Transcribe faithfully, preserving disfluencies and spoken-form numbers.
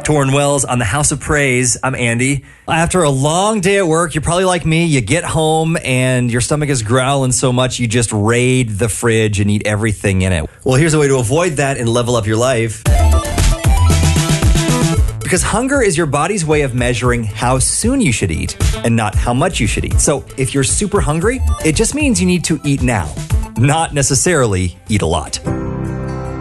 Torrin Wells on the House of Praise. I'm Andy. After a long day at work, you're probably like me. You get home and your stomach is growling so much you just raid the fridge and eat everything in it. Well, here's a way to avoid that and level up your life. Because hunger is your body's way of measuring how soon you should eat and not how much you should eat. So if you're super hungry, it just means you need to eat now, not necessarily eat a lot.